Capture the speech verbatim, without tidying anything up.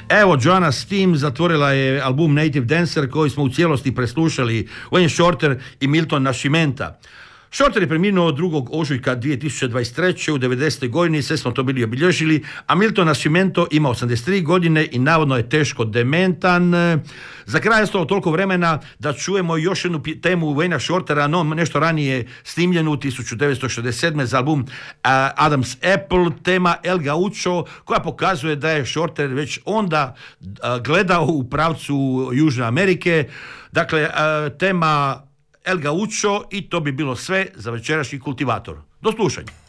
Evo, Joanna Steam zatvorila je album Native Dancer koji smo u cijelosti preslušali, Wayne Shorter i Milton Nascimenta. Shorter je preminuo drugog ožujka dvije tisuće dvadeset treće u devedesetoj godini, sve smo to bili obilježili, a Milton Nascimento ima osamdeset tri godine i navodno je teško dementan. Za kraj je ostalo toliko vremena da čujemo još jednu temu Wayna Shortera, no nešto ranije snimljenu tisuću devetsto šezdeset sedme za album uh, Adam's Apple, tema El Gaucho, koja pokazuje da je Shorter već onda uh, gledao u pravcu Južne Amerike. Dakle, uh, tema El Gaucho i to bi bilo sve za večerašnji Kultivator. Do slušanja.